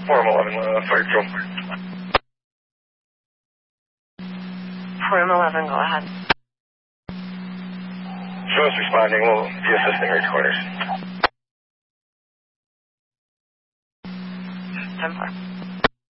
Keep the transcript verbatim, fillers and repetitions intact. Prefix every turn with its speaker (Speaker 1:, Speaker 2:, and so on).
Speaker 1: Forum eleven, uh, fire control.
Speaker 2: Forum eleven, go ahead.
Speaker 1: Show us responding. We'll be assisting right quarters.
Speaker 2: ten four.